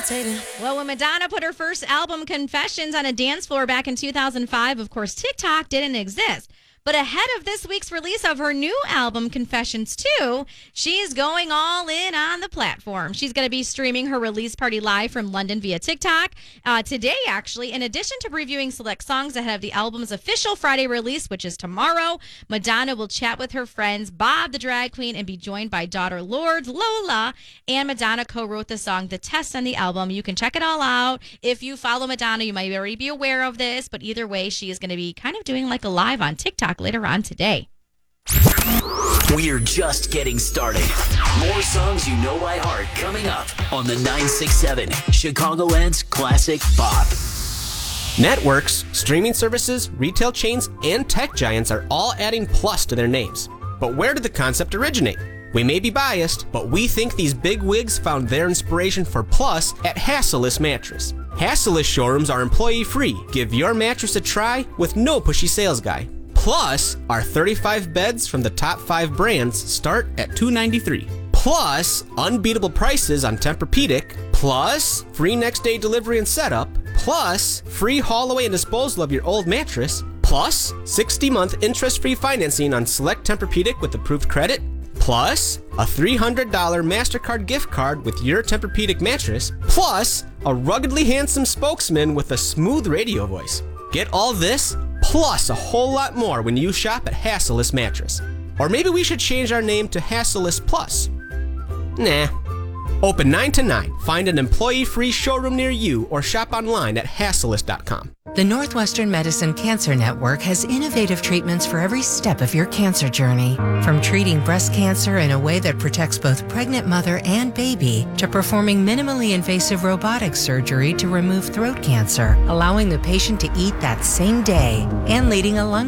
Well, when Madonna put her first album, Confessions, on a dance floor back in 2005, of course, TikTok didn't exist. But ahead of this week's release of her new album, Confessions 2, she's going all in on the platform. She's going to be streaming her release party live from London via TikTok today, actually. In addition to previewing select songs ahead of the album's official Friday release, which is tomorrow, Madonna will chat with her friends, Bob the Drag Queen, and be joined by daughter Lourdes, Lola, and Madonna co-wrote the song The Test on the album. You can check it all out. If you follow Madonna, you might already be aware of this, but either way, she is going to be kind of doing like a live on TikTok later on today. We're just getting started. More songs you know by heart coming up on the 967 Chicagoland's Classic Pop. Networks, streaming services, retail chains, and tech giants are all adding plus to their names. But where did the concept originate? We may be biased, but we think these big wigs found their inspiration for plus at Hassellus Mattress. Hassellus showrooms are employee-free. Give your mattress a try with no pushy sales guy. Plus, our 35 beds from the top 5 brands start at $293. Plus, unbeatable prices on Tempur-Pedic. Plus, free next day delivery and setup. Plus, free haul away and disposal of your old mattress. Plus, 60-month interest-free financing on select Tempur-Pedic with approved credit. Plus, a $300 MasterCard gift card with your Tempur-Pedic mattress. Plus, a ruggedly handsome spokesman with a smooth radio voice. Get all this, plus a whole lot more when you shop at Hassellus Mattress. Or maybe we should change our name to Hassellus Plus. Nah. Open 9 to 9. Find an employee-free showroom near you or shop online at hassellus.com. The Northwestern Medicine Cancer Network has innovative treatments for every step of your cancer journey. From treating breast cancer in a way that protects both pregnant mother and baby, to performing minimally invasive robotic surgery to remove throat cancer, allowing the patient to eat that same day, and leading a lung